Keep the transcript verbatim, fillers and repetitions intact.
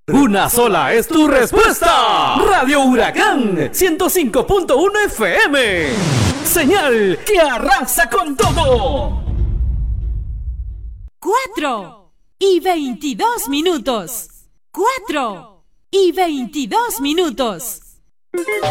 Una sola es tu respuesta. Radio Huracán ciento cinco punto uno F M. Señal que arrasa con todo. Cuatro y veintidós minutos. Cuatro y veintidós minutos.